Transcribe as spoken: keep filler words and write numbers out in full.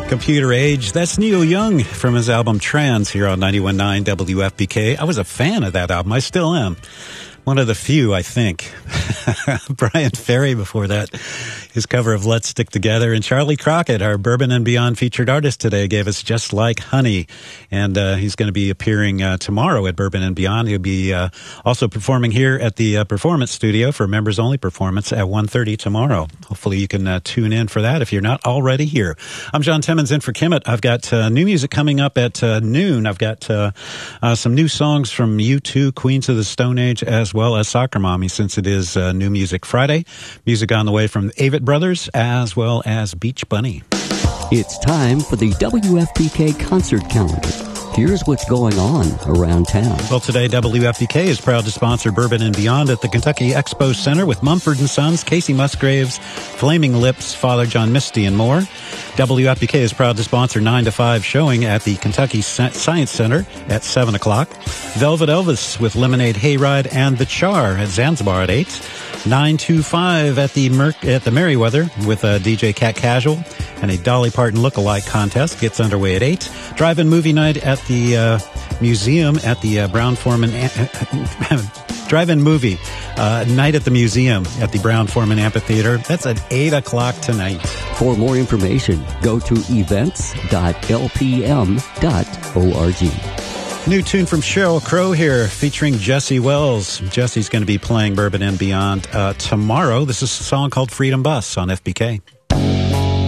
Computer Age. That's Neil Young from his album Trans here on ninety-one point nine W F P K. I was a fan of that album. I still am. One of the few, I think. Brian Ferry before that, his cover of Let's Stick Together. And Charlie Crockett, our Bourbon and Beyond featured artist today, gave us Just Like Honey. And uh, he's going to be appearing uh, tomorrow at Bourbon and Beyond. He'll be uh, also performing here at the uh, Performance Studio for members-only performance at one thirty tomorrow. Hopefully you can uh, tune in for that if you're not already here. I'm John Timmons in for Kimmett. I've got uh, new music coming up at uh, noon. I've got uh, uh, some new songs from U two, Queens of the Stone Age, as well as Soccer Mommy, since it is uh, New Music Friday. Music on the way from the Avett Brothers, as well as Beach Bunny. It's time for the W F P K concert calendar. Here's what's going on around town. Well, today, W F P K is proud to sponsor Bourbon and Beyond at the Kentucky Expo Center with Mumford and Sons, Casey Musgraves, Flaming Lips, Father John Misty, and more. W F P K is proud to sponsor nine to five showing at the Kentucky Science Center at seven o'clock. Velvet Elvis with Lemonade Hayride and The Char at Zanzibar at eight. nine to five at the Mer- at the Merriweather with uh, D J Cat Casual. And a Dolly Parton lookalike contest gets underway at eight. Drive-in movie night at the uh, museum at the uh, Brown-Forman... Drive-in movie uh, night at the museum at the Brown-Forman Amphitheater. That's at eight o'clock tonight. For more information, go to events dot l p m dot org. New tune from Sheryl Crow here featuring Jesse Wells. Jesse's going to be playing Bourbon and Beyond uh, tomorrow. This is a song called Freedom Bus on F B K.